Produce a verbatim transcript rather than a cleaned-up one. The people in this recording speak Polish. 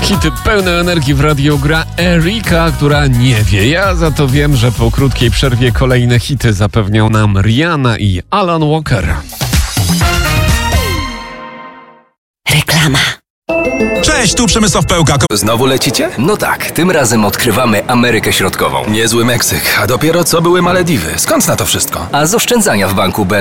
Hity pełne energii w radiu gra Erika, która nie wie. Ja za to wiem, że po krótkiej przerwie kolejne hity zapewnią nam Rihanna i Alan Walker. Reklama. Cześć, tu Przemysław Pełka. Znowu lecicie? No tak, tym razem odkrywamy Amerykę Środkową. Niezły Meksyk, a dopiero co były Malediwy. Skąd na to wszystko? A z oszczędzania w banku B